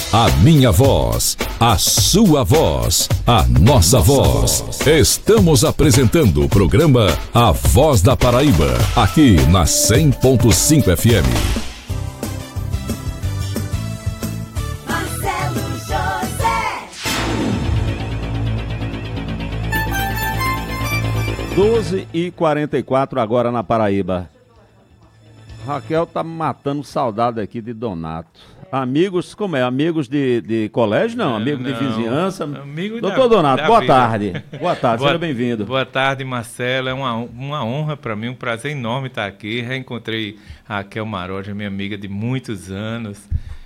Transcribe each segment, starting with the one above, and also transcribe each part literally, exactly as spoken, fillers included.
A minha voz, a sua voz, a nossa voz. Estamos apresentando o programa A Voz da Paraíba, aqui na cem ponto cinco F M. Marcelo José. doze e quarenta e quatro agora na Paraíba. Raquel tá matando saudade aqui de Donato. Amigos, como é? Amigos de, de colégio? Não, amigo não, de vizinhança. Amigo Doutor da, Donato, da boa vida. tarde. Boa tarde, boa, seja bem-vindo. Boa tarde, Marcelo. É uma, uma honra para mim, um prazer enorme estar aqui. Reencontrei a Raquel Maroja, minha amiga de muitos anos.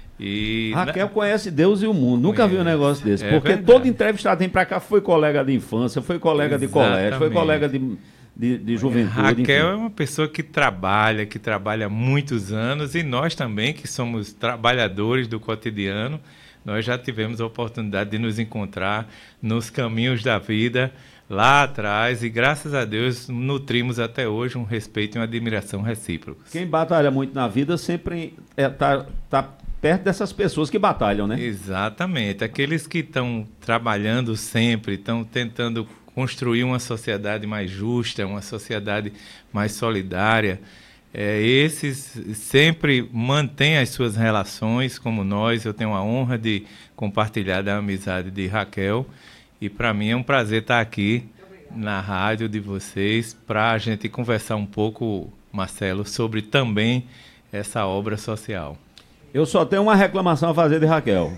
E Raquel na... conhece Deus e o mundo. Nunca conhece. vi um negócio desse. É porque verdade. Todo entrevistado vem para cá foi colega de infância, foi colega Exatamente. de colégio, foi colega de... De, de juventude. Raquel enfim. é uma pessoa que trabalha, que trabalha há muitos anos, e nós também, que somos trabalhadores do cotidiano, nós já tivemos a oportunidade de nos encontrar nos caminhos da vida lá atrás, e graças a Deus nutrimos até hoje um respeito e uma admiração recíprocos. Quem batalha muito na vida sempre está é, tá perto dessas pessoas que batalham, né? Exatamente. Aqueles que estão trabalhando sempre, estão tentando construir uma sociedade mais justa, uma sociedade mais solidária. É, esses sempre mantêm as suas relações como nós. Eu tenho a honra de compartilhar da amizade de Raquel, e para mim é um prazer estar aqui na rádio de vocês para a gente conversar um pouco, Marcelo, sobre também essa obra social. Eu só tenho uma reclamação a fazer de Raquel.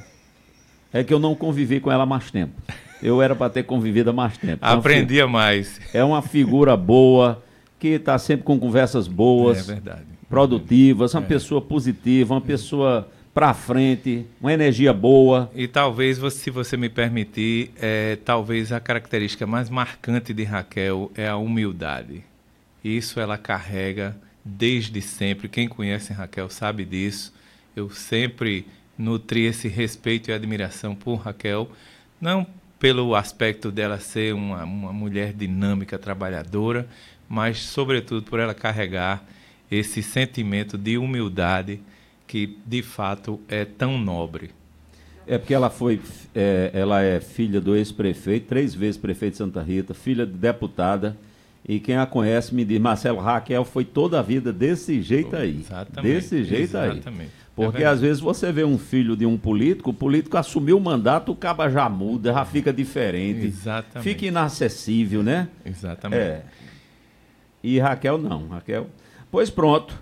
É que eu não convivi com ela há mais tempo. Eu era para ter convivido há mais tempo. Aprendia mais. É uma figura boa, que está sempre com conversas boas, é verdade, produtivas, uma é. pessoa positiva, uma pessoa para frente, uma energia boa. E talvez, se você me permitir, é, talvez a característica mais marcante de Raquel é a humildade. Isso ela carrega desde sempre. Quem conhece Raquel sabe disso. Eu sempre nutri esse respeito e admiração por Raquel, não pelo aspecto dela ser uma, uma mulher dinâmica, trabalhadora, mas, sobretudo, por ela carregar esse sentimento de humildade que, de fato, é tão nobre. É porque ela foi, é, ela é filha do ex-prefeito, três vezes prefeito de Santa Rita, filha de deputada, e quem a conhece me diz, Marcelo, Raquel foi toda a vida desse jeito aí. Exatamente. Desse jeito exatamente. aí. Porque é às vezes você vê um filho de um político, o político assumiu o mandato, o caba já muda, já fica diferente. Exatamente. Fica inacessível, né? Exatamente. É. E Raquel não, Raquel. Pois pronto.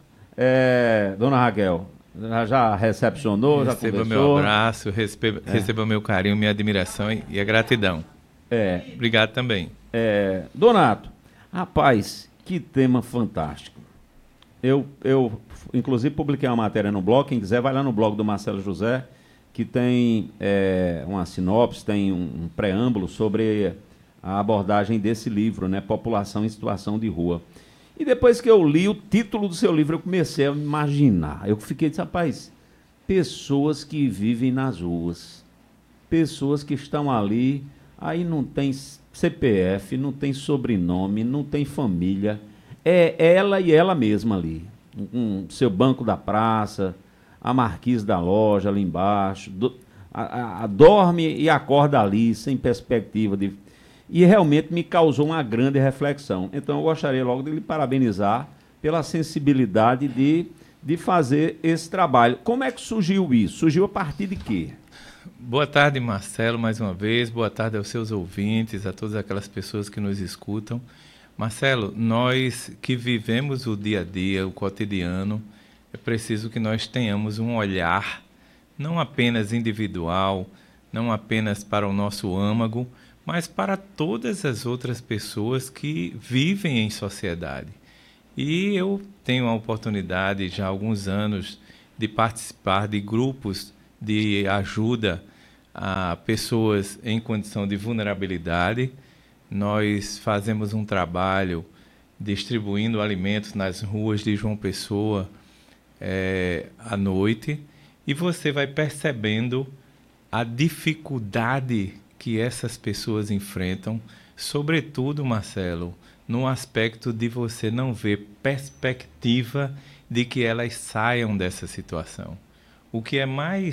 É, dona Raquel, já, já recepcionou, já receba conversou? Meu abraço, receba, é. receba meu carinho, minha admiração e, e a gratidão. É. Obrigado também. É, Donato, rapaz, que tema fantástico. Eu, eu, inclusive, publiquei uma matéria no blog. Quem quiser, vai lá no blog do Marcelo José, que tem é, uma sinopse, tem um, um preâmbulo sobre a abordagem desse livro, né? População em Situação de Rua. E depois que eu li o título do seu livro, eu comecei a imaginar. Eu fiquei disse, rapaz, pessoas que vivem nas ruas, pessoas que estão ali, aí não tem C P F, não tem sobrenome, não tem família. É ela e ela mesma ali, com seu banco da praça, a marquise da loja ali embaixo, do, a, a, a dorme e acorda ali, sem perspectiva de... E realmente me causou uma grande reflexão. Então eu gostaria logo de lhe parabenizar pela sensibilidade de, de fazer esse trabalho. Como é que surgiu isso? Surgiu a partir de quê? Boa tarde, Marcelo, mais uma vez. Boa tarde aos seus ouvintes, a todas aquelas pessoas que nos escutam. Marcelo, nós que vivemos o dia a dia, o cotidiano, é preciso que nós tenhamos um olhar não apenas individual, não apenas para o nosso âmago, mas para todas as outras pessoas que vivem em sociedade. E eu tenho a oportunidade já há alguns anos de participar de grupos de ajuda a pessoas em condição de vulnerabilidade. Nós fazemos um trabalho distribuindo alimentos nas ruas de João Pessoa é, à noite, e você vai percebendo a dificuldade que essas pessoas enfrentam, sobretudo, Marcelo, no aspecto de você não ver perspectiva de que elas saiam dessa situação. O que é mais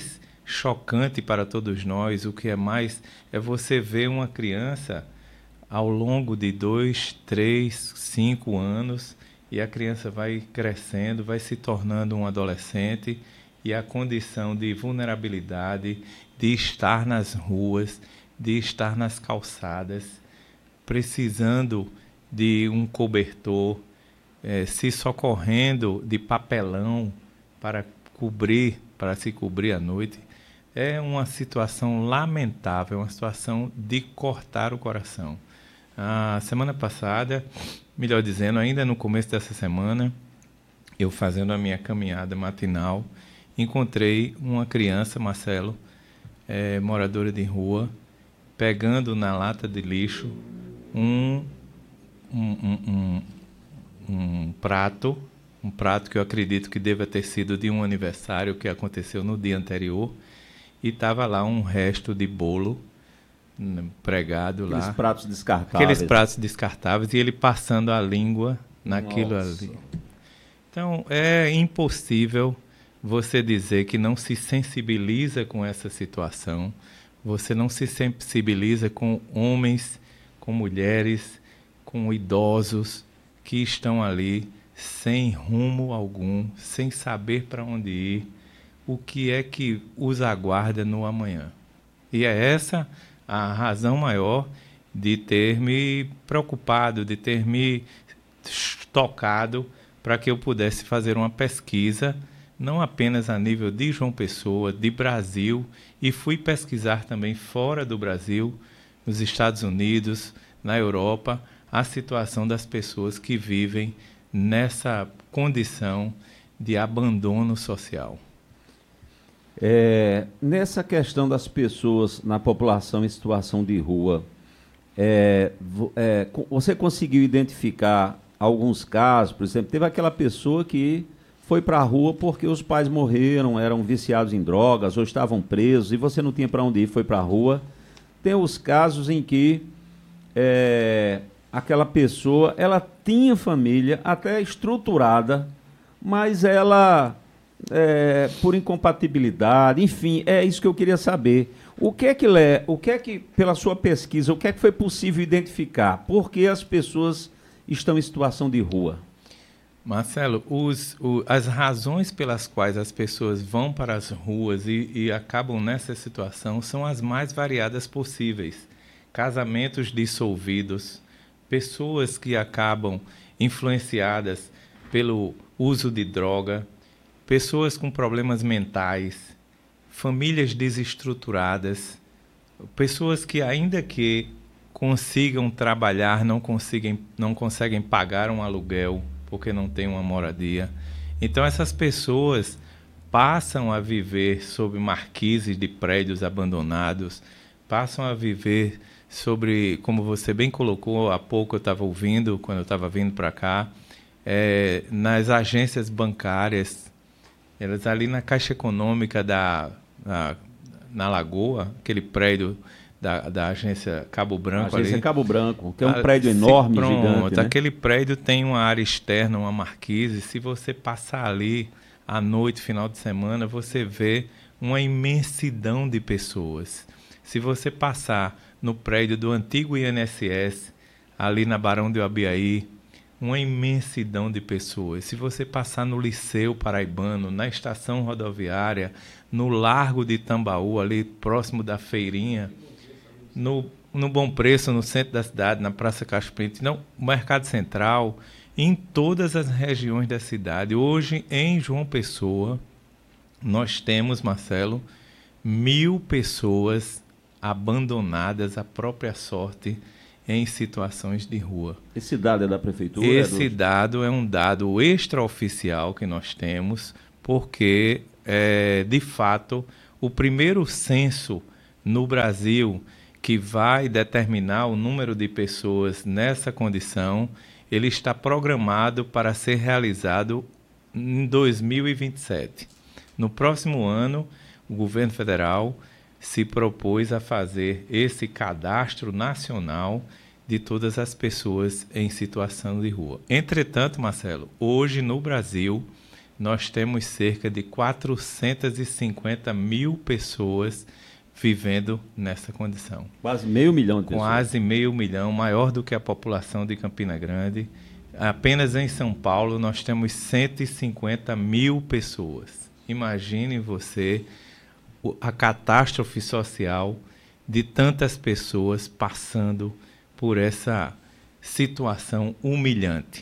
chocante para todos nós, o que é mais, é você ver uma criança ao longo de dois, três, cinco anos, e a criança vai crescendo, vai se tornando um adolescente, e a condição de vulnerabilidade, de estar nas ruas, de estar nas calçadas, precisando de um cobertor, eh, se socorrendo de papelão para cobrir, para se cobrir à noite, é uma situação lamentável, uma situação de cortar o coração. A semana passada, melhor dizendo, ainda no começo dessa semana, eu fazendo a minha caminhada matinal, encontrei uma criança, Marcelo, é, moradora de rua, pegando na lata de lixo um, um, um, um, um prato, um prato que eu acredito que deva ter sido de um aniversário que aconteceu no dia anterior, e estava lá um resto de bolo pregado Aqueles lá. pratos descartáveis. Aqueles pratos descartáveis, e ele passando a língua naquilo Nossa. ali. Então, é impossível você dizer que não se sensibiliza com essa situação, você não se sensibiliza com homens, com mulheres, com idosos que estão ali sem rumo algum, sem saber para onde ir, o que é que os aguarda no amanhã. E é essa a razão maior de ter me preocupado, de ter me tocado para que eu pudesse fazer uma pesquisa, não apenas a nível de João Pessoa, de Brasil, e fui pesquisar também fora do Brasil, nos Estados Unidos, na Europa, a situação das pessoas que vivem nessa condição de abandono social. É, nessa questão das pessoas na população em situação de rua, é, é, você conseguiu identificar alguns casos? Por exemplo, teve aquela pessoa que foi para a rua porque os pais morreram, eram viciados em drogas ou estavam presos e você não tinha para onde ir, foi para a rua. Tem os casos em que é, aquela pessoa, ela tinha família até estruturada, mas ela, é, por incompatibilidade, enfim, é isso que eu queria saber. O que é que, Lé, o que é que, pela sua pesquisa, o que é que foi possível identificar? Por que as pessoas estão em situação de rua? Marcelo, os, o, as razões pelas quais as pessoas vão para as ruas e, e acabam nessa situação são as mais variadas possíveis. Casamentos dissolvidos, pessoas que acabam influenciadas pelo uso de droga, pessoas com problemas mentais, famílias desestruturadas, pessoas que, ainda que consigam trabalhar, não conseguem, não conseguem pagar um aluguel porque não tem uma moradia. Então essas pessoas passam a viver sob marquises de prédios abandonados, passam a viver sobre, como você bem colocou há pouco, eu estava ouvindo, quando eu estava vindo para cá, é, nas agências bancárias, elas ali na Caixa Econômica da, na, na Lagoa, aquele prédio Da, da agência Cabo Branco. A agência ali. Cabo Branco, que é um Ah, prédio se enorme, pronto, gigante, né? Aquele prédio tem uma área externa, uma marquise. Se você passar ali à noite, final de semana, você vê uma imensidão de pessoas. Se você passar no prédio do antigo I N S S, ali na Barão de Abiaí, uma imensidão de pessoas. Se você passar no Liceu Paraibano, na estação rodoviária, no Largo de Tambaú, ali próximo da feirinha, No, no Bom Preço, no centro da cidade, na Praça Castro Pinto, no Mercado Central, em todas as regiões da cidade. Hoje, em João Pessoa, nós temos, Marcelo, mil pessoas abandonadas à própria sorte em situações de rua. Esse dado é da prefeitura? Esse é do... dado é um dado extraoficial que nós temos, porque, é, de fato, o primeiro censo no Brasil que vai determinar o número de pessoas nessa condição, ele está programado para ser realizado em dois mil e vinte e sete. No próximo ano, o governo federal se propôs a fazer esse cadastro nacional de todas as pessoas em situação de rua. Entretanto, Marcelo, hoje no Brasil nós temos cerca de quatrocentas e cinquenta mil pessoas vivendo nessa condição. Quase meio milhão de pessoas. Quase meio milhão, maior do que a população de Campina Grande. Apenas em São Paulo nós temos cento e cinquenta mil pessoas. Imagine você a catástrofe social de tantas pessoas passando por essa situação humilhante.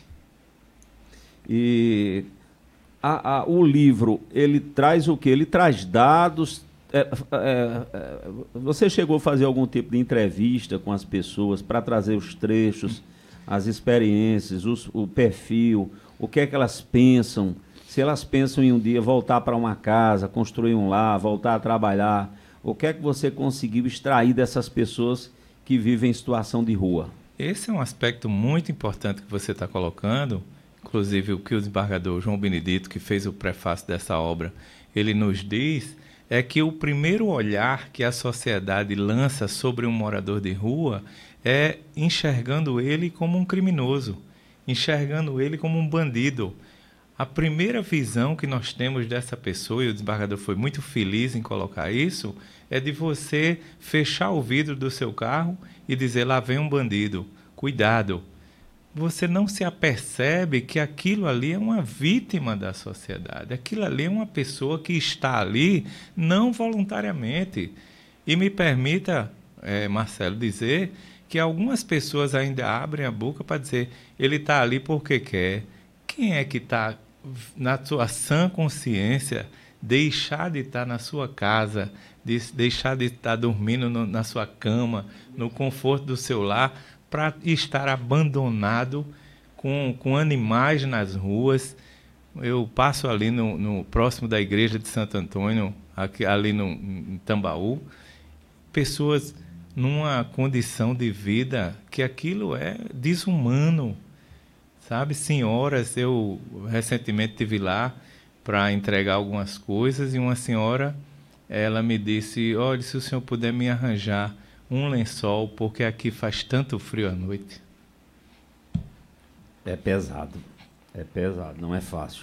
E a, a, o livro, ele traz o quê? Ele traz dados. É, é, é, você chegou a fazer algum tipo de entrevista com as pessoas para trazer os trechos, as experiências, os, o perfil, o que é que elas pensam, se elas pensam em um dia voltar para uma casa, construir um lar, voltar a trabalhar, o que é que você conseguiu extrair dessas pessoas que vivem em situação de rua? Esse é um aspecto muito importante que você está colocando, inclusive o que o desembargador João Benedito, que fez o prefácio dessa obra, ele nos diz, é que o primeiro olhar que a sociedade lança sobre um morador de rua é enxergando ele como um criminoso, enxergando ele como um bandido. A primeira visão que nós temos dessa pessoa, e o desembargador foi muito feliz em colocar isso, é de você fechar o vidro do seu carro e dizer, lá vem um bandido, cuidado. Você não se apercebe que aquilo ali é uma vítima da sociedade, aquilo ali é uma pessoa que está ali não voluntariamente. E me permita, é, Marcelo, dizer que algumas pessoas ainda abrem a boca para dizer, ele está ali porque quer. Quem é que está, na sua sã consciência, deixar de estar na sua casa, de deixar de estar dormindo no, na sua cama, no conforto do seu lar, para estar abandonado com, com animais nas ruas? Eu passo ali no, no próximo da igreja de Santo Antônio, aqui, ali no, em Tambaú, pessoas numa condição de vida que aquilo é desumano, sabe? Senhoras, eu recentemente estive lá para entregar algumas coisas e uma senhora, ela me disse, olha, se o senhor puder me arranjar um lençol, porque aqui faz tanto frio à noite. É pesado, é pesado, não é fácil.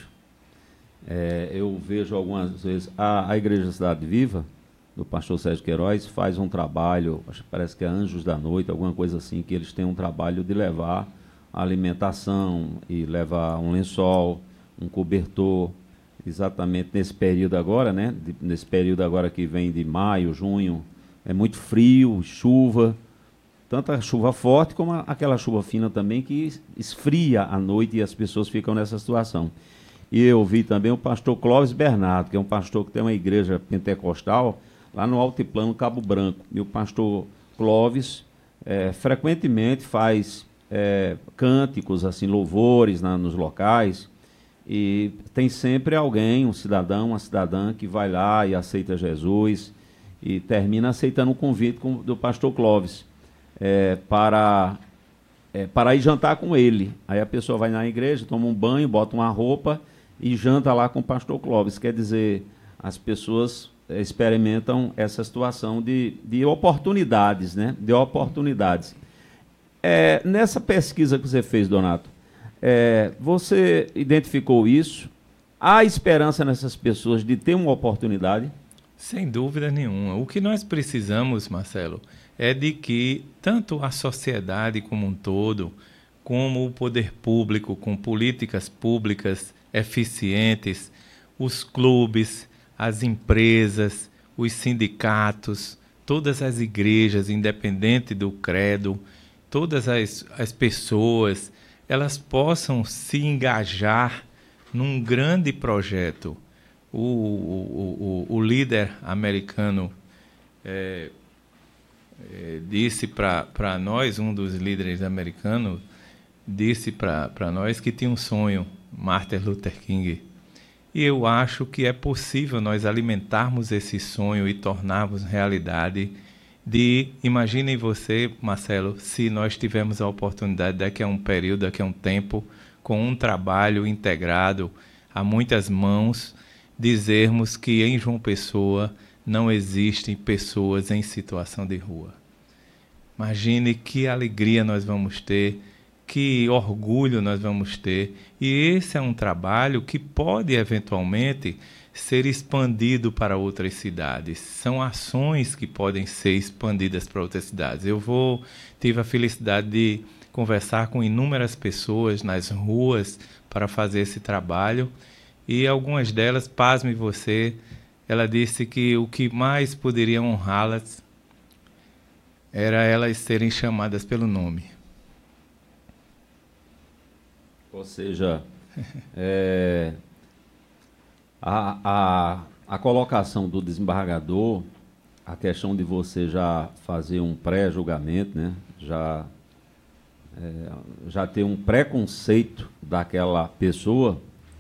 É, eu vejo algumas vezes, a, a Igreja Cidade Viva, do pastor Sérgio Queiroz, faz um trabalho, acho que parece que é Anjos da Noite, alguma coisa assim, que eles têm um trabalho de levar alimentação e levar um lençol, um cobertor, exatamente nesse período agora, né? De, nesse período agora que vem de maio, junho, é muito frio, chuva, tanto a chuva forte como a, aquela chuva fina também que esfria à noite e as pessoas ficam nessa situação. E eu vi também o pastor Clóvis Bernardo, que é um pastor que tem uma igreja pentecostal lá no Altiplano Cabo Branco. E o pastor Clóvis é, frequentemente faz é, cânticos, assim, louvores na, nos locais, e tem sempre alguém, um cidadão, uma cidadã que vai lá e aceita Jesus e termina aceitando o convite com, do pastor Clóvis é, para, é, para ir jantar com ele. Aí a pessoa vai na igreja, toma um banho, bota uma roupa e janta lá com o pastor Clóvis. Quer dizer, as pessoas experimentam essa situação de, de oportunidades, né? De oportunidades. É, nessa pesquisa que você fez, Donato, é, você identificou isso? Há esperança nessas pessoas de ter uma oportunidade? Sem dúvida nenhuma. O que nós precisamos, Marcelo, é de que tanto a sociedade como um todo, como o poder público, com políticas públicas eficientes, os clubes, as empresas, os sindicatos, todas as igrejas, independente do credo, todas as, as pessoas, elas possam se engajar num grande projeto. O, o, o, o líder americano é, é, disse para nós, um dos líderes americanos, disse para nós que tinha um sonho, Martin Luther King. E eu acho que é possível nós alimentarmos esse sonho e tornarmos realidade de, imaginem você, Marcelo, se nós tivermos a oportunidade daqui a um período, daqui a um tempo, com um trabalho integrado a muitas mãos, dizermos que em João Pessoa não existem pessoas em situação de rua. Imagine que alegria nós vamos ter, que orgulho nós vamos ter. E esse é um trabalho que pode, eventualmente, ser expandido para outras cidades. São ações que podem ser expandidas para outras cidades. Eu vou, tive a felicidade de conversar com inúmeras pessoas nas ruas para fazer esse trabalho, e algumas delas, pasme você, ela disse que o que mais poderia honrá-las era elas serem chamadas pelo nome. Ou seja, é, a, a, a colocação do desembargador, a questão de você já fazer um pré-julgamento, né, já, é, já ter um preconceito daquela pessoa,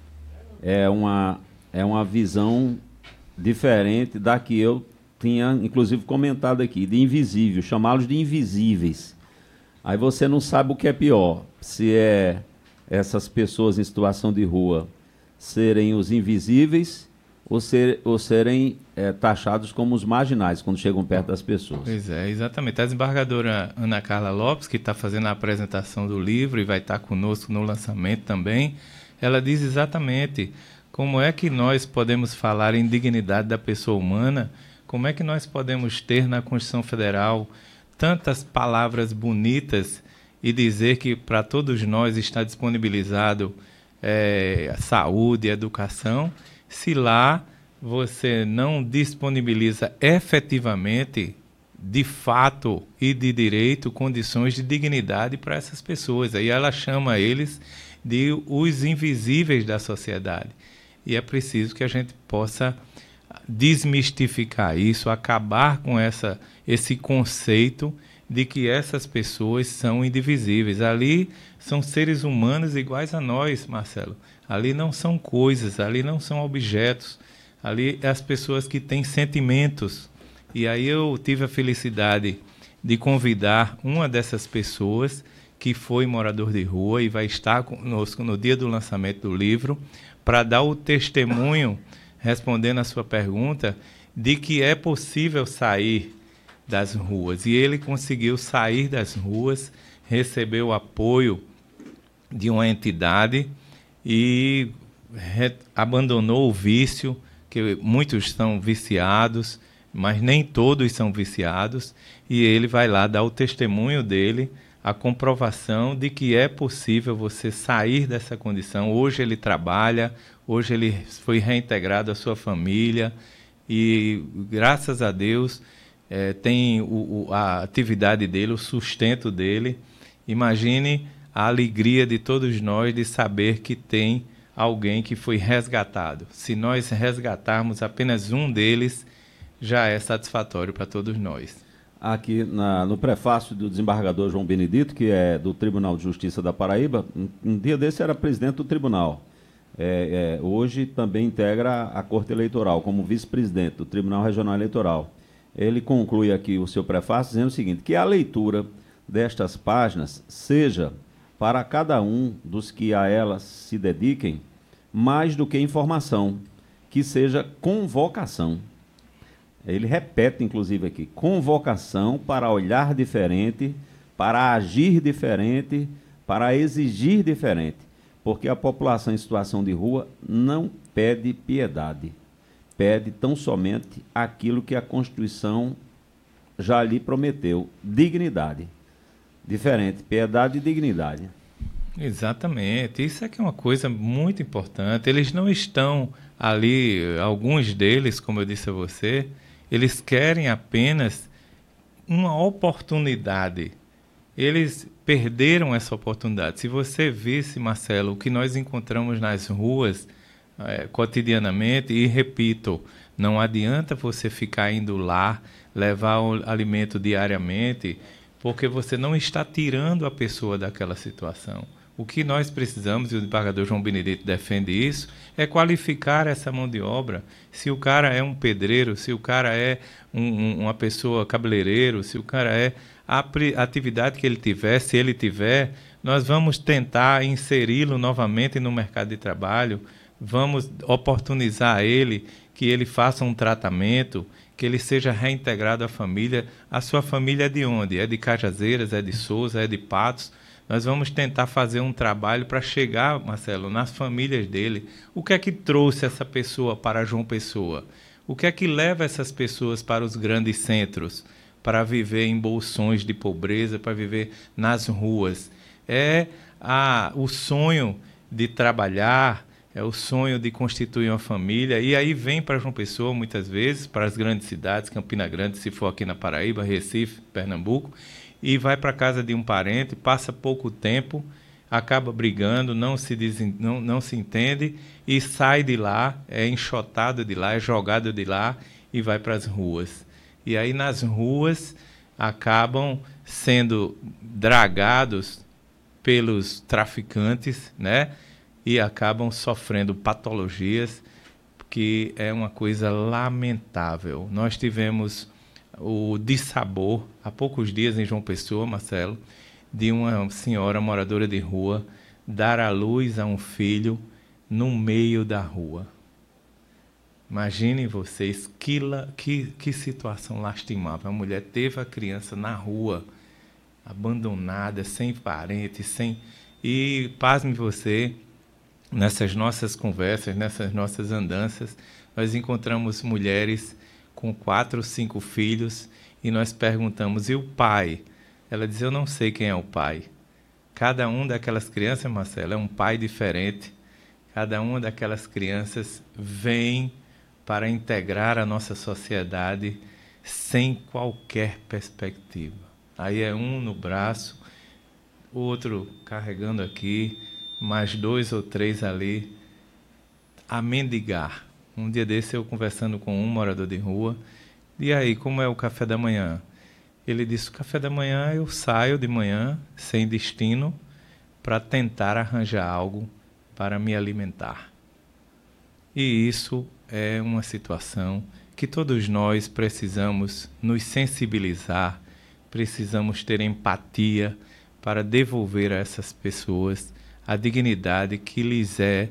é uma, é uma visão diferente da que eu tinha, inclusive, comentado aqui, de invisível, chamá-los de invisíveis. Aí você não sabe o que é pior, se é essas pessoas em situação de rua serem os invisíveis ou, ser, ou serem é, taxados como os marginais quando chegam perto das pessoas. Pois é, exatamente. A desembargadora Ana Carla Lopes, que está fazendo a apresentação do livro e vai estar conosco no lançamento também, ela diz exatamente como é que nós podemos falar em dignidade da pessoa humana, como é que nós podemos ter na Constituição Federal tantas palavras bonitas e dizer que para todos nós está disponibilizado é, saúde, educação, se lá você não disponibiliza efetivamente, de fato e de direito, condições de dignidade para essas pessoas. Aí ela chama eles de os invisíveis da sociedade. E é preciso que a gente possa desmistificar isso, acabar com essa, esse conceito de que essas pessoas são indivisíveis. Ali são seres humanos iguais a nós, Marcelo. Ali não são coisas, ali não são objetos. Ali é as pessoas que têm sentimentos. E aí eu tive a felicidade de convidar uma dessas pessoas que foi morador de rua e vai estar conosco no dia do lançamento do livro para dar o testemunho, respondendo a sua pergunta, de que é possível sair das ruas. E ele conseguiu sair das ruas, recebeu o apoio de uma entidade e re- abandonou o vício, que muitos são viciados, mas nem todos são viciados, e ele vai lá dar o testemunho dele, a comprovação de que é possível você sair dessa condição. Hoje ele trabalha, hoje ele foi reintegrado à sua família e, graças a Deus, é, tem o, o, a atividade dele, o sustento dele. Imagine a alegria de todos nós de saber que tem alguém que foi resgatado. Se nós resgatarmos apenas um deles, já é satisfatório para todos nós. Aqui na, no prefácio do desembargador João Benedito, que é do Tribunal de Justiça da Paraíba, um, um dia desse era presidente do tribunal. É, é, hoje também integra a Corte Eleitoral, como vice-presidente do Tribunal Regional Eleitoral. Ele conclui aqui o seu prefácio dizendo o seguinte, que a leitura destas páginas seja, para cada um dos que a elas se dediquem, mais do que informação, que seja convocação. Ele repete, inclusive, aqui, convocação para olhar diferente, para agir diferente, para exigir diferente, porque a população em situação de rua não pede piedade, pede tão somente aquilo que a Constituição já lhe prometeu, dignidade. Diferente, piedade e dignidade. Exatamente, isso é que é uma coisa muito importante. Eles não estão ali, alguns deles, como eu disse a você, eles querem apenas uma oportunidade. Eles perderam essa oportunidade. Se você visse, Marcelo, o que nós encontramos nas ruas é, cotidianamente, e repito, não adianta você ficar indo lá, levar o alimento diariamente, porque você não está tirando a pessoa daquela situação. O que nós precisamos, e o desembargador João Benedito defende isso, é qualificar essa mão de obra. Se o cara é um pedreiro, se o cara é um, um, uma pessoa cabeleireiro, se o cara é a atividade que ele tiver, se ele tiver, nós vamos tentar inseri-lo novamente no mercado de trabalho, vamos oportunizar ele, que ele faça um tratamento, que ele seja reintegrado à família. A sua família é de onde? É de Cajazeiras, é de Souza, é de Patos. Nós vamos tentar fazer um trabalho para chegar, Marcelo, nas famílias dele. O que é que trouxe essa pessoa para João Pessoa? O que é que leva essas pessoas para os grandes centros? Para viver em bolsões de pobreza, para viver nas ruas. É a, o sonho de trabalhar, é o sonho de constituir uma família, e aí vem para João Pessoa, muitas vezes, para as grandes cidades, Campina Grande, se for aqui na Paraíba, Recife, Pernambuco, e vai para a casa de um parente, passa pouco tempo, acaba brigando, não se, desen... não, não se entende, e sai de lá, é enxotado de lá, é jogado de lá, e vai para as ruas. E aí nas ruas acabam sendo dragados pelos traficantes, né? E acabam sofrendo patologias, que é uma coisa lamentável. Nós tivemos o dissabor, há poucos dias em João Pessoa, Marcelo, de uma senhora moradora de rua dar à luz a um filho no meio da rua. Imaginem vocês que, que, que situação lastimável. A mulher teve a criança na rua, abandonada, sem parentes, sem... E, pasme você, nessas nossas conversas, nessas nossas andanças, nós encontramos mulheres com quatro, cinco filhos e nós perguntamos, e o pai? Ela diz, eu não sei quem é o pai. Cada um daquelas crianças, Marcelo, é um pai diferente. Cada uma daquelas crianças vem para integrar a nossa sociedade sem qualquer perspectiva. Aí é um no braço, outro carregando aqui, mais dois ou três ali, a mendigar. Um dia desse eu conversando com um morador de rua, e aí, como é o café da manhã? Ele disse, o café da manhã eu saio de manhã, sem destino, para tentar arranjar algo para me alimentar. E isso é uma situação que todos nós precisamos nos sensibilizar, precisamos ter empatia para devolver a essas pessoas a dignidade que lhes é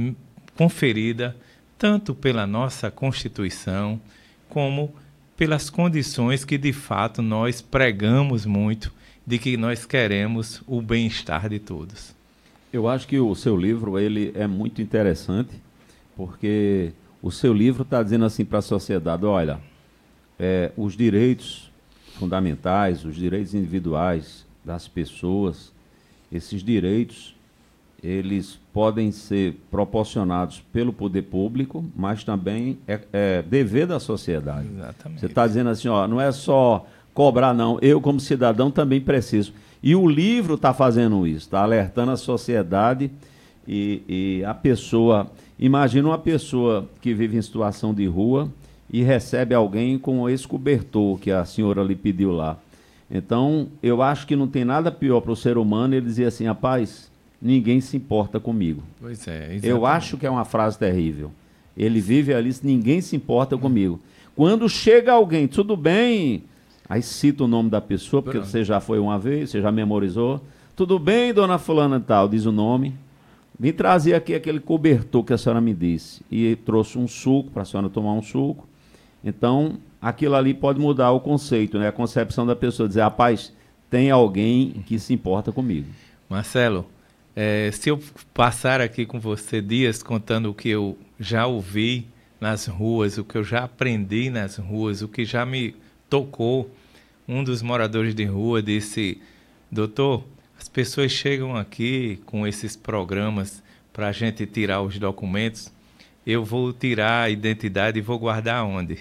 conferida tanto pela nossa Constituição como pelas condições que de fato nós pregamos muito de que nós queremos o bem-estar de todos. Eu acho que o seu livro ele é muito interessante, porque o seu livro está dizendo assim para a sociedade, olha, é, os direitos fundamentais, os direitos individuais das pessoas, esses direitos, eles podem ser proporcionados pelo poder público, mas também é, é dever da sociedade. Exatamente. Você está dizendo assim, ó, não é só cobrar não, eu como cidadão também preciso. E o livro está fazendo isso, está alertando a sociedade e, e a pessoa... Imagina uma pessoa que vive em situação de rua e recebe alguém com esse cobertor que a senhora lhe pediu lá. Então, eu acho que não tem nada pior para o ser humano ele dizer assim, rapaz, ninguém se importa comigo. Pois é, exatamente. Eu acho que é uma frase terrível. Ele vive ali, ninguém se importa comigo. Quando chega alguém, tudo bem, aí cita o nome da pessoa, porque Pronto. Você já foi uma vez, você já memorizou. Tudo bem, dona fulana e tal, diz o nome. Vim trazer aqui aquele cobertor que a senhora me disse. E trouxe um suco, para a senhora tomar um suco. Então, aquilo ali pode mudar o conceito, né? A concepção da pessoa, dizer, rapaz, tem alguém que se importa comigo. Marcelo, é, se eu passar aqui com você dias contando o que eu já ouvi nas ruas, o que eu já aprendi nas ruas, o que já me tocou, um dos moradores de rua disse, doutor, as pessoas chegam aqui com esses programas para a gente tirar os documentos, eu vou tirar a identidade e vou guardar onde?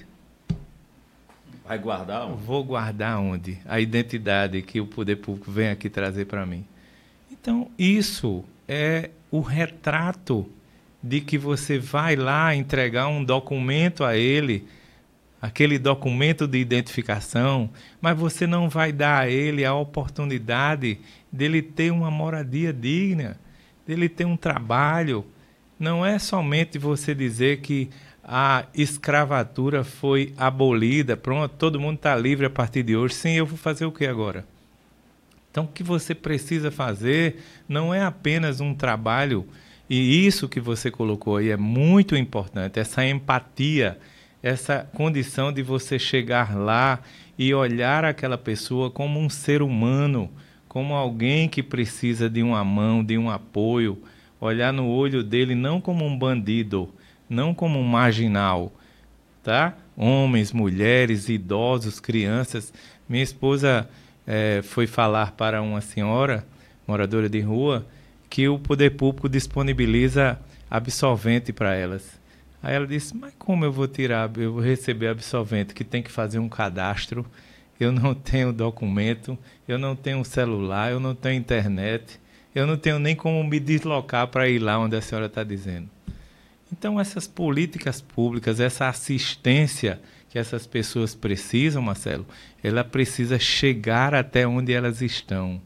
Vai guardar onde? Vou guardar onde? A identidade que o poder público vem aqui trazer para mim. Então, isso é o retrato de que você vai lá entregar um documento a ele, aquele documento de identificação, mas você não vai dar a ele a oportunidade dele ter uma moradia digna, dele ter um trabalho. Não é somente você dizer que a escravatura foi abolida, pronto, todo mundo está livre a partir de hoje. Sim, eu vou fazer o que agora? Então, o que você precisa fazer não é apenas um trabalho, e isso que você colocou aí é muito importante, essa empatia, essa condição de você chegar lá e olhar aquela pessoa como um ser humano, como alguém que precisa de uma mão, de um apoio, olhar no olho dele não como um bandido, não como um marginal, tá? Homens, mulheres, idosos, crianças. Minha esposa eh, foi falar para uma senhora, moradora de rua, que o poder público disponibiliza absolvente para elas. Aí ela disse, mas como eu vou tirar, eu vou receber absolvente, que tem que fazer um cadastro, eu não tenho documento, eu não tenho celular, eu não tenho internet, eu não tenho nem como me deslocar para ir lá onde a senhora está dizendo. Então, essas políticas públicas, essa assistência que essas pessoas precisam, Marcelo, ela precisa chegar até onde elas estão.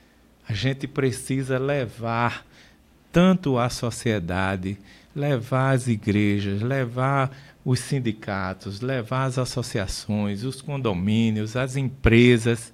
A gente precisa levar tanto à sociedade, levar às igrejas, levar os sindicatos, levar as associações, os condomínios, as empresas,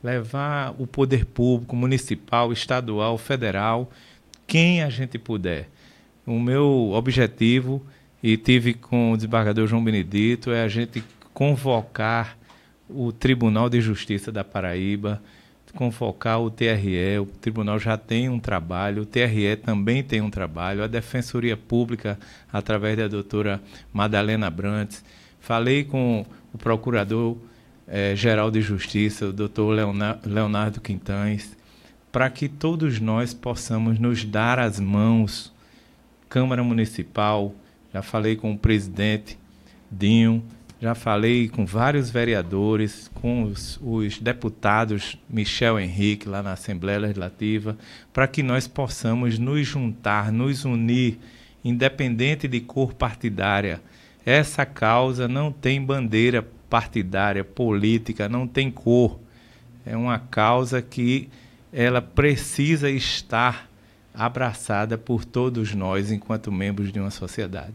levar o poder público, municipal, estadual, federal, quem a gente puder. O meu objetivo, e tive com o desembargador João Benedito, é a gente convocar o Tribunal de Justiça da Paraíba, convocar o T R E, o tribunal já tem um trabalho, o T R E também tem um trabalho, a Defensoria Pública, através da doutora Madalena Brantes. Falei com o Procurador-Geral eh, de Justiça, o doutor Leonardo Quintães, para que todos nós possamos nos dar as mãos. Câmara Municipal, já falei com o presidente Dinho, já falei com vários vereadores, com os, os deputados Michel Henrique, lá na Assembleia Legislativa, para que nós possamos nos juntar, nos unir, independente de cor partidária. Essa causa não tem bandeira partidária, política, não tem cor. É uma causa que ela precisa estar abraçada por todos nós, enquanto membros de uma sociedade.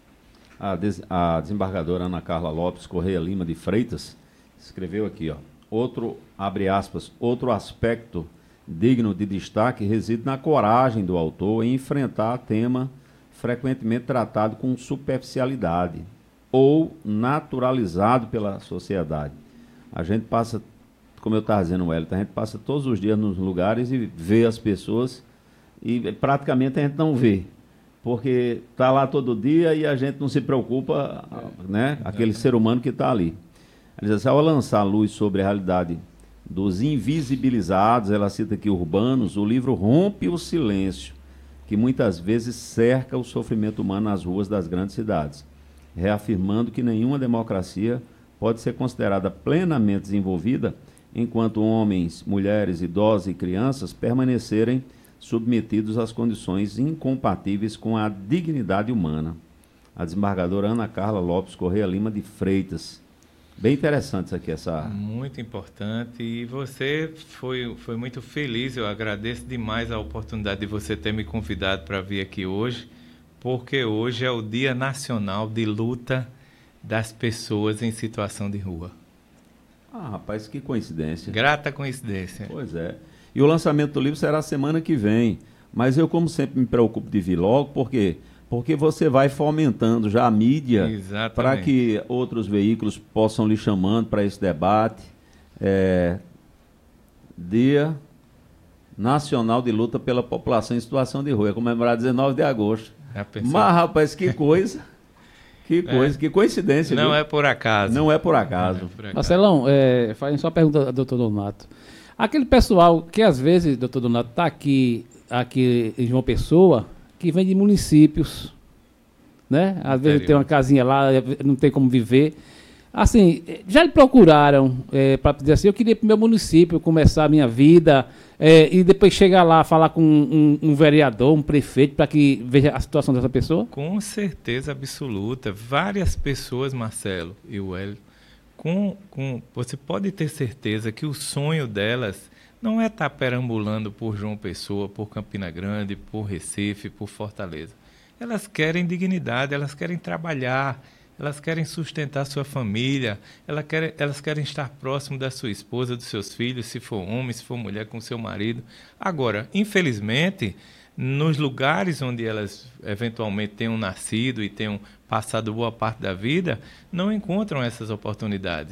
A, des a desembargadora Ana Carla Lopes Correia Lima de Freitas escreveu aqui, ó, outro, abre aspas, outro aspecto digno de destaque reside na coragem do autor em enfrentar tema frequentemente tratado com superficialidade ou naturalizado pela sociedade. A gente passa, como eu estava dizendo, Wellington, a gente passa todos os dias nos lugares e vê as pessoas e praticamente a gente não vê. Porque está lá todo dia e a gente não se preocupa, é, né? Aquele ser humano que está ali. Ela diz assim, ao lançar luz sobre a realidade dos invisibilizados, ela cita aqui urbanos, o livro rompe o silêncio, que muitas vezes cerca o sofrimento humano nas ruas das grandes cidades, reafirmando que nenhuma democracia pode ser considerada plenamente desenvolvida enquanto homens, mulheres, idosos e crianças permanecerem submetidos às condições incompatíveis com a dignidade humana. A desembargadora Ana Carla Lopes Correia Lima de Freitas. Bem interessante isso aqui, essa... Muito importante, e você foi, foi muito feliz, eu agradeço demais a oportunidade de você ter me convidado para vir aqui hoje, porque hoje é o Dia Nacional de Luta das Pessoas em Situação de Rua. Ah, rapaz, que coincidência. Grata coincidência. Pois é. E o lançamento do livro será semana que vem. Mas eu, como sempre, me preocupo de vir logo, por quê? Porque você vai fomentando já a mídia para que outros veículos possam lhe chamando para esse debate. É, Dia Nacional de Luta pela População em Situação de Rua. É comemorado dezenove de agosto. Mas, rapaz, que coisa. Que coisa, é. Que coincidência. Não viu? é por acaso. Não é por acaso. Não é por acaso. Marcelão, é, faz só uma pergunta ao doutor Donato. Aquele pessoal que às vezes, doutor Donato, está aqui, aqui em João Pessoa, que vem de municípios, né? Às vezes tem uma casinha lá, não tem como viver. Assim, já lhe procuraram é, para dizer assim, eu queria ir para o meu município, começar a minha vida, é, e depois chegar lá, falar com um, um vereador, um prefeito, para que veja a situação dessa pessoa? Com certeza absoluta. Várias pessoas, Marcelo e o Hélio, Com, com, você pode ter certeza que o sonho delas não é estar perambulando por João Pessoa, por Campina Grande, por Recife, por Fortaleza. Elas querem dignidade, elas querem trabalhar, elas querem sustentar sua família, elas querem, elas querem estar próximo da sua esposa, dos seus filhos, se for homem, se for mulher, com seu marido. Agora, infelizmente, nos lugares onde elas eventualmente tenham nascido e tenham passado boa parte da vida, não encontram essas oportunidades.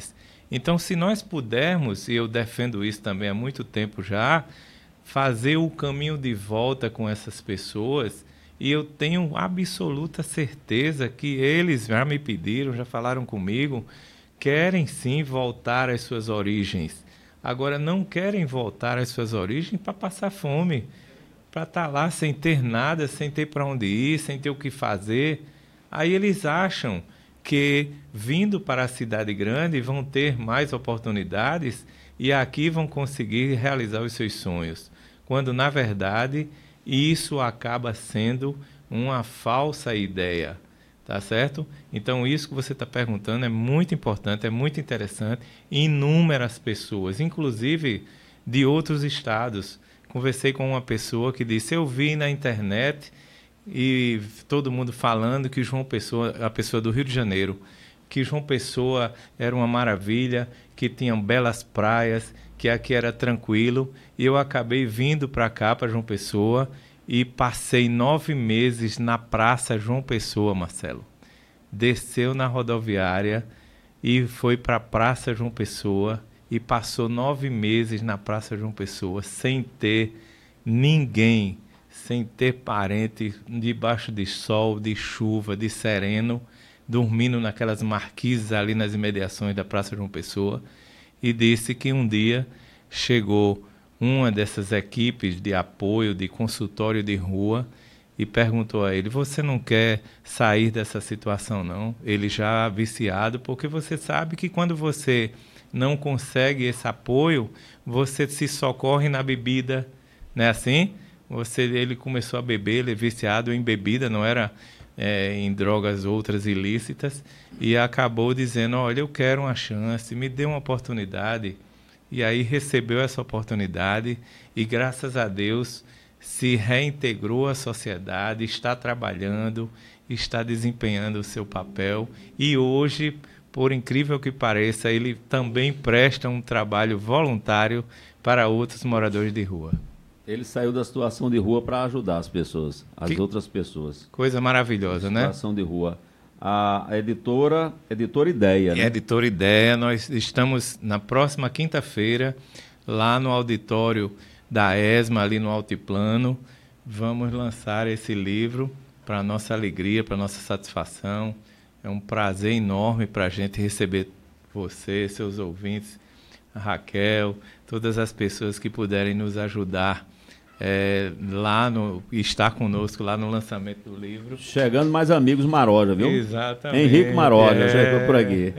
Então, se nós pudermos, e eu defendo isso também há muito tempo já, fazer o caminho de volta com essas pessoas, e eu tenho absoluta certeza que eles já me pediram, já falaram comigo, querem sim voltar às suas origens. Agora, não querem voltar às suas origens para passar fome, para estar lá sem ter nada, sem ter para onde ir, sem ter o que fazer. Aí eles acham que, vindo para a cidade grande, vão ter mais oportunidades e aqui vão conseguir realizar os seus sonhos. Quando, na verdade, isso acaba sendo uma falsa ideia. Tá certo? Então, isso que você está perguntando é muito importante, é muito interessante. Inúmeras pessoas, inclusive de outros estados. Conversei com uma pessoa que disse, eu vi na internet e todo mundo falando que João Pessoa, a pessoa do Rio de Janeiro, que João Pessoa era uma maravilha, que tinha belas praias, que aqui era tranquilo. E eu acabei vindo para cá, para João Pessoa, e passei nove meses na Praça João Pessoa, Marcelo. Desceu na rodoviária e foi para a Praça João Pessoa e passou nove meses na Praça João Pessoa sem ter ninguém, sem ter parente, debaixo de sol, de chuva, de sereno, dormindo naquelas marquises ali nas imediações da Praça João Pessoa, e disse que um dia chegou uma dessas equipes de apoio, de consultório de rua, e perguntou a ele, você não quer sair dessa situação não? Ele já viciado, porque você sabe que quando você não consegue esse apoio, você se socorre na bebida, não é assim? Você, ele começou a beber, ele é viciado em bebida, não era é, em drogas outras ilícitas, e acabou dizendo, olha, eu quero uma chance, me dê uma oportunidade. E aí recebeu essa oportunidade e, graças a Deus, se reintegrou à sociedade, está trabalhando, está desempenhando o seu papel. E hoje, por incrível que pareça, ele também presta um trabalho voluntário para outros moradores de rua. Ele saiu da situação de rua para ajudar as pessoas, as Que outras pessoas. Coisa maravilhosa, né? Situação de rua. A editora, editora Ideia, né? Editora Ideia, nós estamos na próxima quinta-feira, lá no auditório da ESMA, ali no Altiplano. Vamos lançar esse livro para nossa alegria, para nossa satisfação. É um prazer enorme para a gente receber você, seus ouvintes, a Raquel, todas as pessoas que puderem nos ajudar É, lá no, estar conosco lá no lançamento do livro. Chegando mais amigos Maroja, viu? Exatamente. Henrique Maroja, é... já estou por aqui.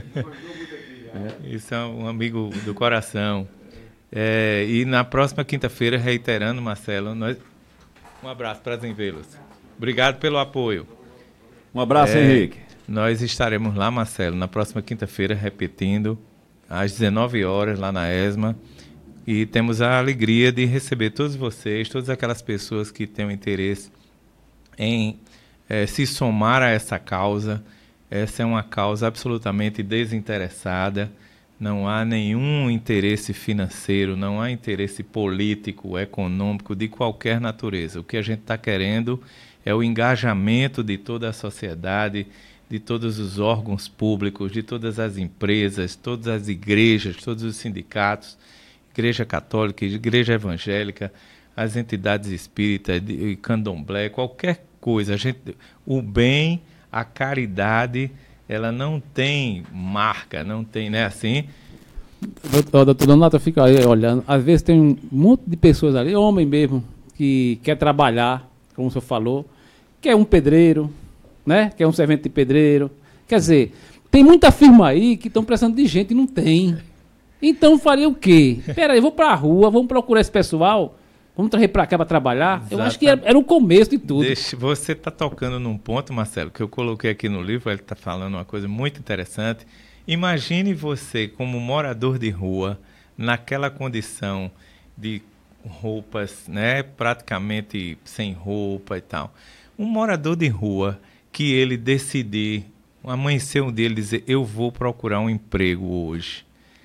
É. Isso é um amigo do coração. É, e na próxima quinta-feira, reiterando, Marcelo, nós... um abraço, prazer em vê-los. Obrigado pelo apoio. Um abraço, é, Henrique. Nós estaremos lá, Marcelo, na próxima quinta-feira, repetindo, às dezenove horas, lá na ESMA. E temos a alegria de receber todos vocês, todas aquelas pessoas que têm interesse em eh, se somar a essa causa. Essa é uma causa absolutamente desinteressada. Não há nenhum interesse financeiro, não há interesse político, econômico, de qualquer natureza. O que a gente está querendo é o engajamento de toda a sociedade, de todos os órgãos públicos, de todas as empresas, todas as igrejas, todos os sindicatos, Igreja Católica, Igreja Evangélica, as entidades espíritas, de, candomblé, qualquer coisa. A gente, o bem, a caridade, ela não tem marca, não tem, né, assim? Doutor, doutor Donato fica aí olhando. Às vezes tem um monte de pessoas ali, homem mesmo, que quer trabalhar, como o senhor falou, quer um pedreiro, né? Quer um servente de pedreiro. Quer dizer, tem muita firma aí que estão precisando de gente e não tem. Então faria o quê? Espera aí, vou para a rua, vamos procurar esse pessoal, vamos trazer para cá para trabalhar. Exatamente. Eu acho que era, era o começo de tudo. Deixa, você está tocando num ponto, Marcelo, que eu coloquei aqui no livro, ele está falando uma coisa muito interessante. Imagine você como morador de rua, naquela condição de roupas, né, praticamente sem roupa e tal. Um morador de rua que ele decidir, amanhecer um dia, ele dizer, eu vou procurar um emprego hoje.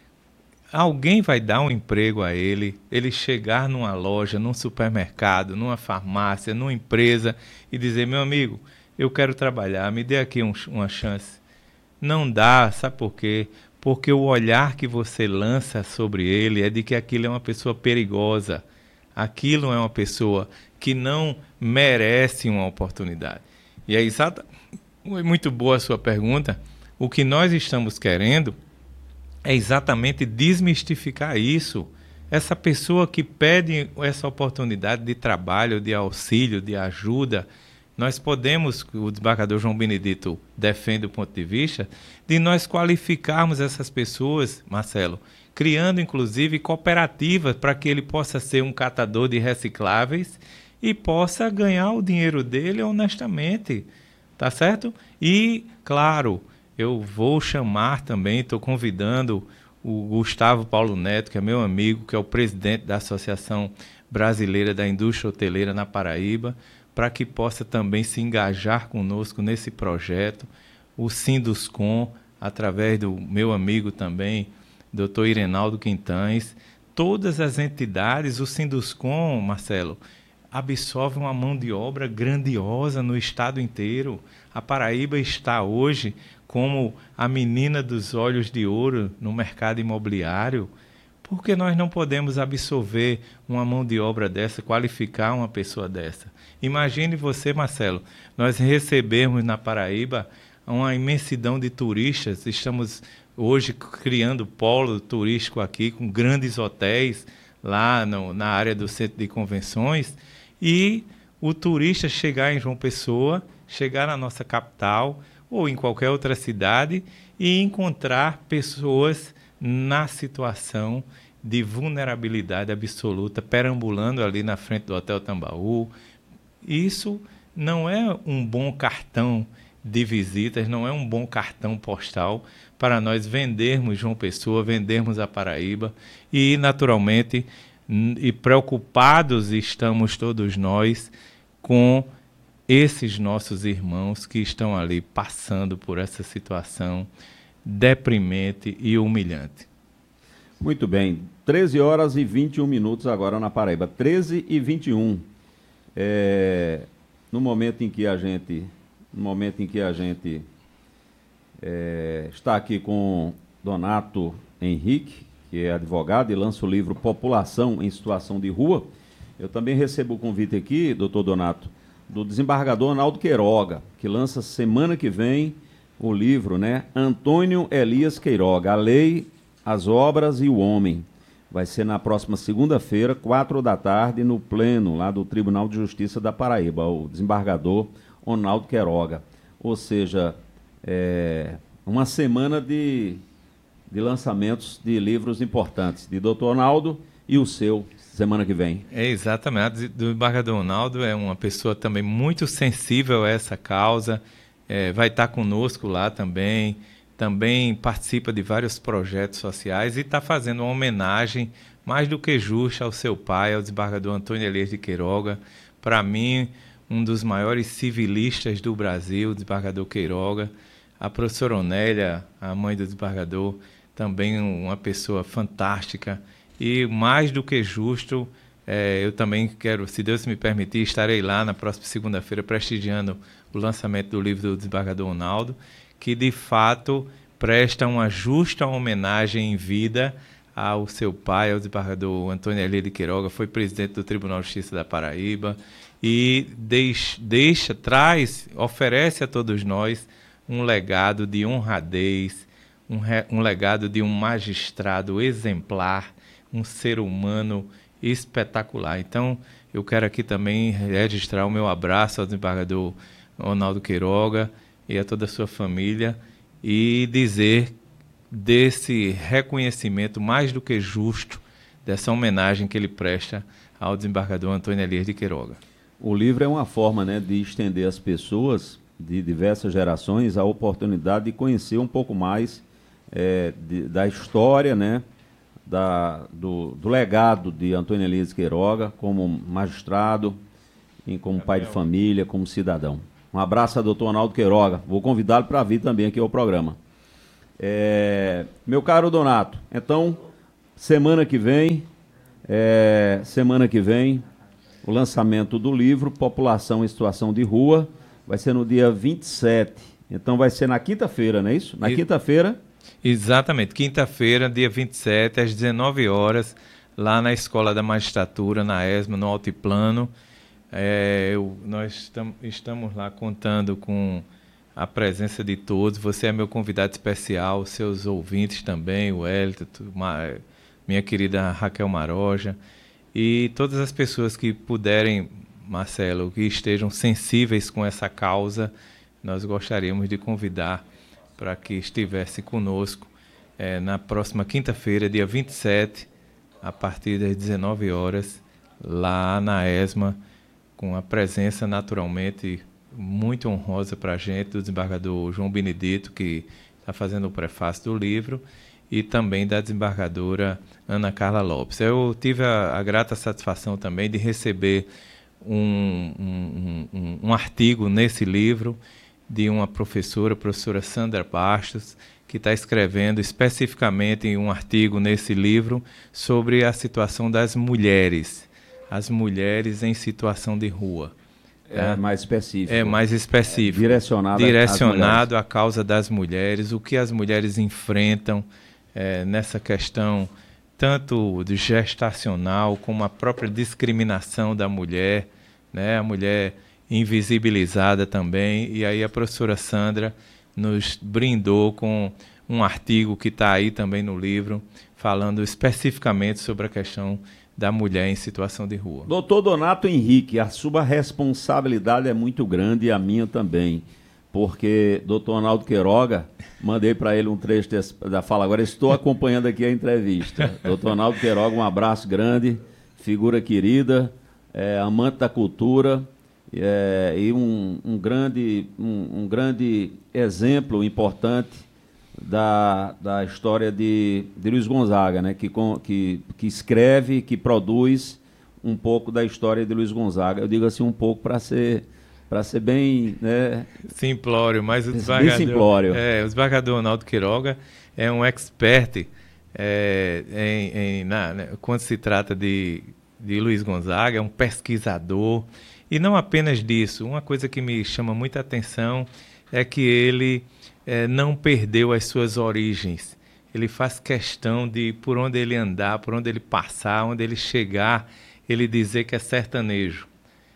Alguém vai dar um emprego a ele, ele chegar numa loja, num supermercado, numa farmácia, numa empresa e dizer, meu amigo, eu quero trabalhar, me dê aqui um, uma chance. Não dá, sabe por quê? porque o olhar que você lança sobre ele é de que aquilo é uma pessoa perigosa, aquilo é uma pessoa que não merece uma oportunidade. E é exata, muito boa a sua pergunta. O que nós estamos querendo é exatamente desmistificar isso. Essa pessoa que pede essa oportunidade de trabalho, de auxílio, de ajuda, nós podemos, o desembargador João Benedito defende o ponto de vista, de nós qualificarmos essas pessoas, Marcelo, criando inclusive cooperativas para que ele possa ser um catador de recicláveis e possa ganhar o dinheiro dele honestamente, tá certo? E, claro, eu vou chamar também, estou convidando o Gustavo Paulo Neto, que é meu amigo, que é o presidente da Associação Brasileira da Indústria Hoteleira na Paraíba, para que possa também se engajar conosco nesse projeto. O Sinduscom, através do meu amigo também, doutor Irenaldo Quintães, todas as entidades, o Sinduscom, Marcelo, absorve uma mão de obra grandiosa no estado inteiro. A Paraíba está hoje como a menina dos olhos de ouro no mercado imobiliário. Por que nós não podemos absorver uma mão de obra dessa, qualificar uma pessoa dessa? Imagine você, Marcelo, nós recebemos na Paraíba uma imensidão de turistas, estamos hoje criando polo turístico aqui, com grandes hotéis lá no, na área do centro de convenções, e o turista chegar em João Pessoa, chegar na nossa capital ou em qualquer outra cidade e encontrar pessoas na situação de vulnerabilidade absoluta, perambulando ali na frente do Hotel Tambaú. Isso não é um bom cartão de visitas, não é um bom cartão postal para nós vendermos João Pessoa, vendermos a Paraíba e, naturalmente, e preocupados estamos todos nós com esses nossos irmãos que estão ali passando por essa situação deprimente e humilhante. Muito bem, treze horas e vinte e um minutos agora na Paraíba, treze e vinte e um. É, no momento em que a gente, no momento em que a gente é, está aqui com Donato Henrique, que é advogado e lança o livro População em Situação de Rua, eu também recebo o convite aqui, doutor Donato, do desembargador Arnaldo Queiroga, que lança semana que vem o livro, né? Antônio Elias Queiroga, A Lei, as Obras e o Homem. Vai ser na próxima segunda-feira, quatro da tarde, no pleno lá do Tribunal de Justiça da Paraíba, o desembargador Arnaldo Queiroga. Ou seja, é uma semana de, de lançamentos de livros importantes, de doutor Arnaldo e o seu, semana que vem. É, exatamente. O desembargador Arnaldo é uma pessoa também muito sensível a essa causa, é, vai estar conosco lá também, também participa de vários projetos sociais e está fazendo uma homenagem mais do que justa ao seu pai, ao desembargador Antônio Elias de Queiroga. Para mim, um dos maiores civilistas do Brasil, o desembargador Queiroga. A professora Onélia, a mãe do desembargador, também uma pessoa fantástica. E mais do que justo, é, eu também quero, se Deus me permitir, estarei lá na próxima segunda-feira prestigiando o lançamento do livro do desembargador Arnaldo, que de fato presta uma justa homenagem em vida ao seu pai, ao desembargador Antônio Elias de Queiroga, foi presidente do Tribunal de Justiça da Paraíba e deixa, deixa, traz, oferece a todos nós um legado de honradez, um, re, um legado de um magistrado exemplar, um ser humano espetacular. Então, eu quero aqui também registrar o meu abraço ao desembargador Arnaldo Queiroga e a toda a sua família e dizer desse reconhecimento mais do que justo, dessa homenagem que ele presta ao desembargador Antônio Elias de Queiroga. O livro é uma forma, né, de estender às pessoas de diversas gerações a oportunidade de conhecer um pouco mais é, de, da história, né, da, do, do legado de Antônio Elias de Queiroga como magistrado, e como pai de família, como cidadão. Um abraço a doutor Arnaldo Queiroga. Vou convidá-lo para vir também aqui ao programa. É, meu caro Donato, então, semana que vem, é, semana que vem, o lançamento do livro População em Situação de Rua vai ser no dia vinte e sete. Então vai ser na quinta-feira, não é isso? Na E... quinta-feira, Exatamente, quinta-feira, dia vinte e sete, às dezenove horas, lá na Escola da Magistratura, na ESMA, no Altiplano. É, eu, nós tam, estamos lá contando com a presença de todos. Você é meu convidado especial, seus ouvintes também, o Hélito, minha querida Raquel Maroja, e todas as pessoas que puderem, Marcelo, que estejam sensíveis com essa causa, nós gostaríamos de convidar para que estivesse conosco é, na próxima quinta-feira, dia vinte e sete, a partir das dezenove horas, lá na ESMA, com a presença naturalmente muito honrosa para a gente do desembargador João Benedito, que está fazendo o prefácio do livro, e também da desembargadora Ana Carla Lopes. Eu tive a, a grata satisfação também de receber um, um, um, um artigo nesse livro de uma professora, a professora Sandra Bastos, que está escrevendo especificamente um artigo nesse livro sobre a situação das mulheres, as mulheres em situação de rua. É mais específico. É mais específico. É direcionado direcionado à causa das mulheres, o que as mulheres enfrentam é, nessa questão, tanto de gestacional como a própria discriminação da mulher, né? A mulher invisibilizada também. E aí a professora Sandra nos brindou com um artigo que está aí também no livro, falando especificamente sobre a questão da mulher em situação de rua. Doutor Donato Henrique, a sua responsabilidade é muito grande e a minha também, porque doutor Arnaldo Queiroga, mandei para ele um trecho desse, da fala, agora estou acompanhando aqui a entrevista. doutor Arnaldo Queiroga, um abraço grande, figura querida, é, amante da cultura, é, e um, um, grande, um, um grande exemplo importante Da, da história de, de Luiz Gonzaga, né? que, que, que escreve, que produz um pouco da história de Luiz Gonzaga. Eu digo assim um pouco para ser, para ser bem... Né? Simplório, mas o desembargador, simplório. É, o desembargador Arnaldo Queiroga é um expert é, em, em, na, né, quando se trata de, de Luiz Gonzaga, é um pesquisador. E não apenas disso, uma coisa que me chama muita atenção é que ele... É, não perdeu as suas origens. Ele faz questão de, por onde ele andar, por onde ele passar, onde ele chegar, ele dizer que é sertanejo.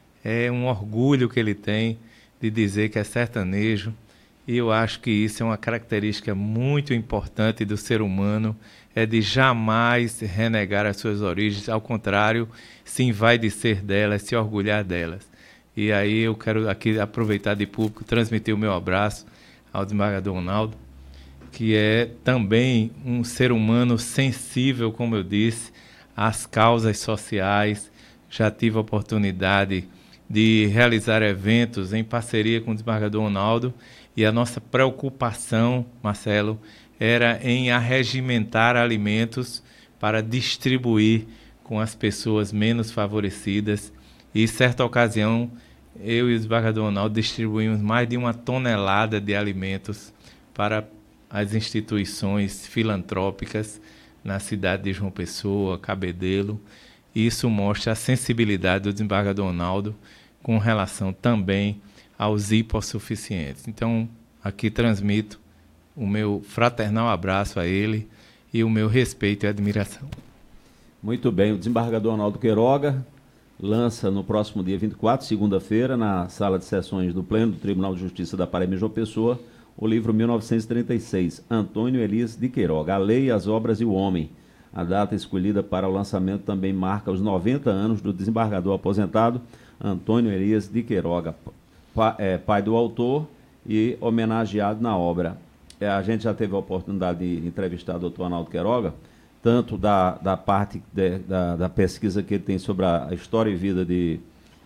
É um orgulho que ele tem de dizer que é sertanejo, e eu acho que isso é uma característica muito importante do ser humano, é de jamais renegar as suas origens, ao contrário, se envaidecer delas, se orgulhar delas. E aí eu quero aqui aproveitar de público, transmitir o meu abraço ao desembargador Arnaldo, que é também um ser humano sensível, como eu disse, às causas sociais. Já tive a oportunidade de realizar eventos em parceria com o desembargador Arnaldo, e a nossa preocupação, Marcelo, era em arregimentar alimentos para distribuir com as pessoas menos favorecidas. E, certa ocasião, eu e o desembargador Arnaldo distribuímos mais de uma tonelada de alimentos para as instituições filantrópicas na cidade de João Pessoa, Cabedelo. Isso mostra a sensibilidade do desembargador Arnaldo com relação também aos hipossuficientes. Então, aqui transmito o meu fraternal abraço a ele e o meu respeito e admiração. Muito bem, o desembargador Arnaldo Queiroga lança no próximo dia vinte e quatro, segunda-feira, na sala de sessões do Pleno do Tribunal de Justiça da Paraíba em João Pessoa, o livro mil novecentos e trinta e seis, Antônio Elias de Queiroga, A Lei, as Obras e o Homem. A data escolhida para o lançamento também marca os noventa anos do desembargador aposentado Antônio Elias de Queiroga, pa, é, pai do autor e homenageado na obra. É, a gente já teve a oportunidade de entrevistar o doutor Arnaldo Queiroga, tanto da, da parte de, da, da pesquisa que ele tem sobre a, a história e vida de,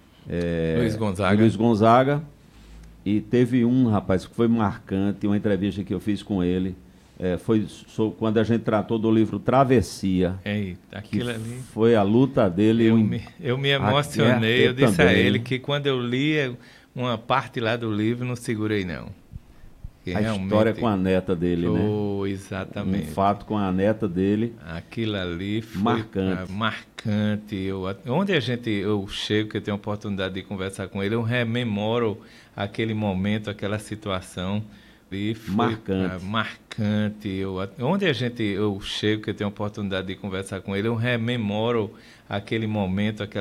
é, Luiz Gonzaga. de Luiz Gonzaga, e teve um, rapaz, que foi marcante, uma entrevista que eu fiz com ele, é, foi so, quando a gente tratou do livro Travessia. Eita, aquilo ali... Foi a luta dele. Eu, um, me, eu me emocionei, a, eu disse também. a ele que quando eu li uma parte lá do livro, não segurei não. Que a história com a neta dele, oh, né? Exatamente. Um fato com a neta dele. Aquilo ali foi marcante. Uh, marcante. Eu, onde a gente, eu chego, que eu tenho a oportunidade de conversar com ele, eu rememoro aquele momento, aquela situação, E foi Marcante. ah, marcante. Eu, onde a gente, eu chego, que eu tenho a oportunidade de conversar com ele, eu rememoro aquele momento, aquela